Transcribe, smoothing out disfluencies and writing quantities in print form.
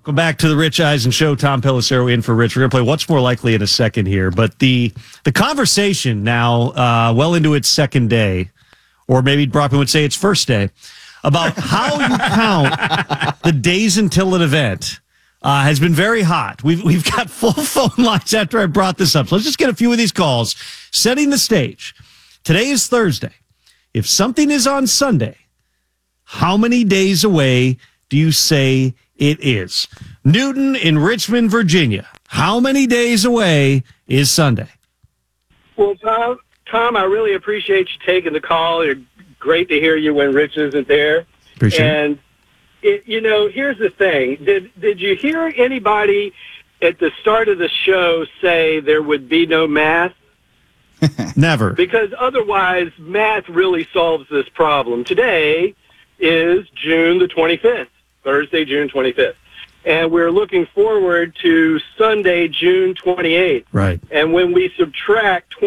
Go back to the Rich Eisen Show. Tom Pelissero in for Rich. We're going to play What's More Likely in a second here. But the conversation now, well into its second day, or maybe Brockman would say its first day, about how you count the days until an event has been very hot. We've got full phone lines after I brought this up. So let's just get a few of these calls, setting the stage. Today is Thursday. If something is on Sunday, how many days away do you say it is? Newton in Richmond, Virginia. How many days away is Sunday? Well, Tom, I really appreciate you taking the call. It's great to hear you when Rich isn't there. Appreciate it. Here's the thing. Did you hear anybody at the start of the show say there would be no math? Never. Because otherwise, math really solves this problem. Today is June the 25th, Thursday, June 25th. And we're looking forward to Sunday, June 28th. Right. And when we subtract